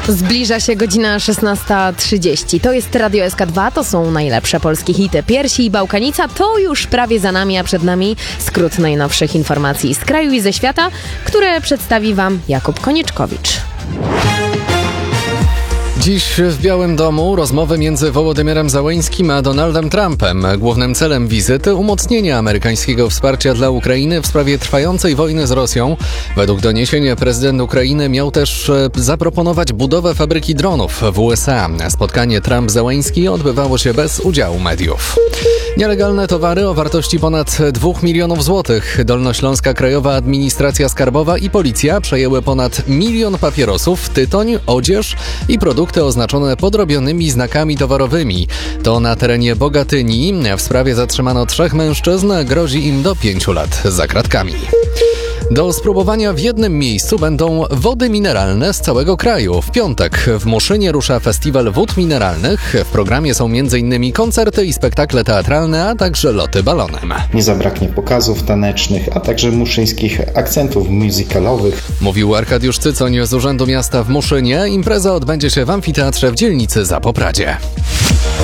Zbliża się godzina 16:30. To jest Radio SK2, to są najlepsze polskie hity. Piersi i Bałkanica to już prawie za nami, a przed nami skrót najnowszych informacji z kraju i ze świata, które przedstawi Wam Jakub Konieczkowicz. Dziś w Białym Domu rozmowy między Wołodymyrem Zełenskим a Donaldem Trumpem. Głównym celem wizyty umocnienie amerykańskiego wsparcia dla Ukrainy w sprawie trwającej wojny z Rosją. Według doniesień prezydent Ukrainy miał też zaproponować budowę fabryki dronów w USA. Spotkanie Trump-Zełenski odbywało się bez udziału mediów. Nielegalne towary o wartości ponad 2 milionów złotych. Dolnośląska Krajowa Administracja Skarbowa i Policja przejęły ponad 1 milion papierosów, tytoń, odzież i produkty oznaczone podrobionymi znakami towarowymi. To na terenie Bogatyni. W sprawie zatrzymano 3 mężczyzn. Grozi im do 5 lat za kratkami. Do spróbowania w jednym miejscu będą wody mineralne z całego kraju. W piątek w Muszynie rusza festiwal wód mineralnych. W programie są m.in. koncerty i spektakle teatralne, a także loty balonem. Nie zabraknie pokazów tanecznych, a także muszyńskich akcentów musicalowych. Mówił Arkadiusz Cycoń z Urzędu Miasta w Muszynie. Impreza odbędzie się w amfiteatrze w dzielnicy Zapopradzie.